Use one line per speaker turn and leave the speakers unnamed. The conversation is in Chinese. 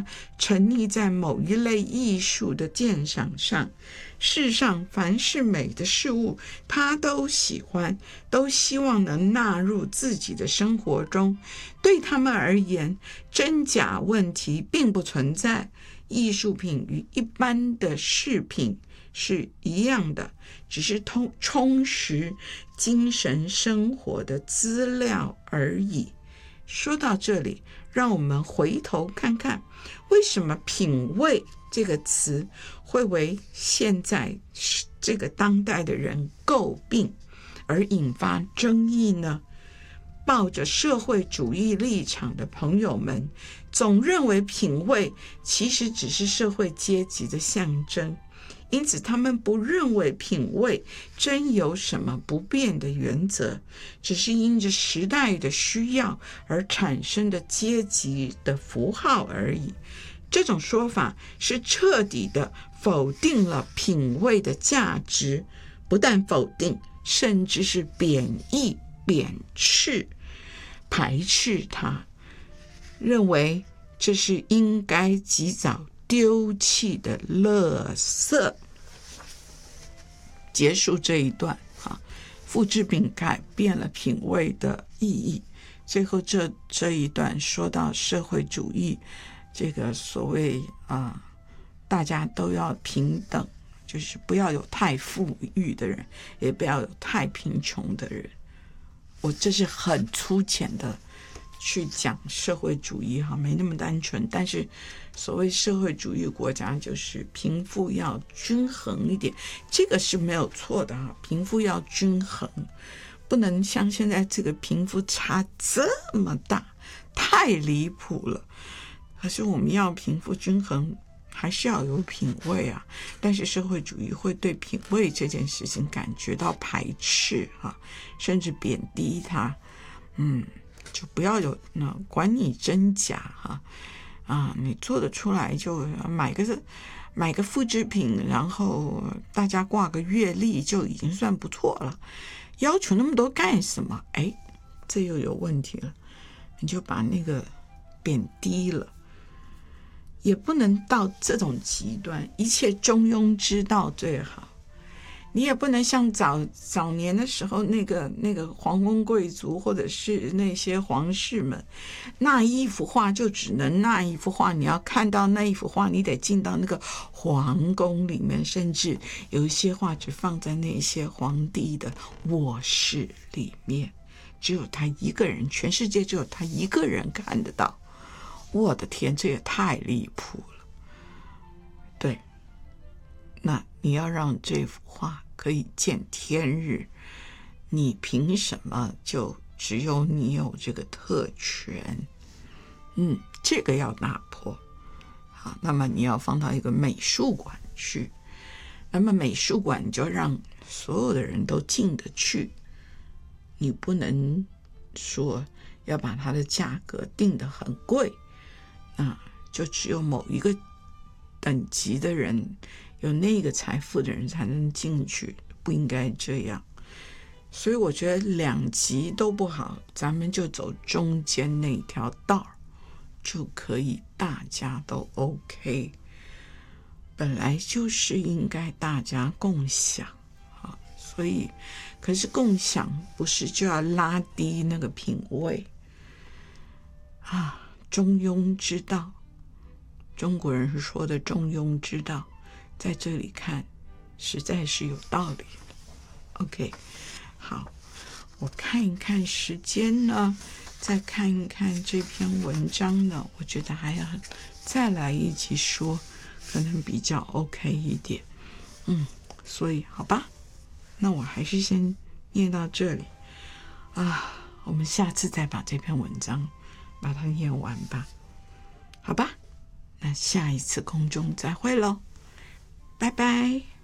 沉溺在某一类艺术的鉴赏上。世上凡是美的事物，他都喜欢，都希望能纳入自己的生活中。对他们而言，真假问题并不存在。艺术品与一般的饰品是一样的，只是充实精神生活的资料而已。说到这里，让我们回头看看，为什么品味这个词会为现在这个当代的人诟病而引发争议呢？抱着社会主义立场的朋友们总认为品味其实只是社会阶级的象征，因此他们不认为品味真有什么不变的原则，只是因着时代的需要而产生的阶级的符号而已。这种说法是彻底的否定了品味的价值，不但否定，甚至是贬义、贬斥、排斥它，认为这是应该及早丢弃的垃圾。结束这一段复制品改变了品味的意义。最后这一段说到社会主义，这个所谓大家都要平等，就是不要有太富裕的人，也不要有太贫穷的人。我这是很粗浅的去讲社会主义没那么单纯，但是所谓社会主义国家就是贫富要均衡一点，这个是没有错的贫富要均衡，不能像现在这个贫富差这么大，太离谱了。可是我们要贫富均衡，还是要有品味但是社会主义会对品味这件事情感觉到排斥甚至贬低它。就不要有管你真假你做得出来就买个复制品，然后大家挂个月历就已经算不错了，要求那么多干什么？这又有问题了，你就把那个贬低了。也不能到这种极端，一切中庸之道最好。你也不能像早年的时候那个皇宫贵族或者是那些皇室们，那一幅画就只能那一幅画，你要看到那一幅画，你得进到那个皇宫里面，甚至有一些画只放在那些皇帝的卧室里面，只有他一个人，全世界只有他一个人看得到。我的天，这也太离谱了。对，那你要让这幅画可以见天日，你凭什么就只有你有这个特权？这个要打破。好，那么你要放到一个美术馆去，那么美术馆就让所有的人都进得去，你不能说要把它的价格定得很贵。就只有某一个等级的人，有那个财富的人才能进去，不应该这样。所以我觉得两极都不好，咱们就走中间那条道，就可以大家都 OK。本来就是应该大家共享所以可是共享不是就要拉低那个品味中庸之道，中国人是说的中庸之道，在这里看实在是有道理的。 OK， 好，我看一看时间呢，再看一看这篇文章呢，我觉得还要再来一集说，可能比较 OK 一点。所以好吧，那我还是先念到这里我们下次再把这篇文章把它念完吧，好吧？那下一次空中再会咯，拜拜。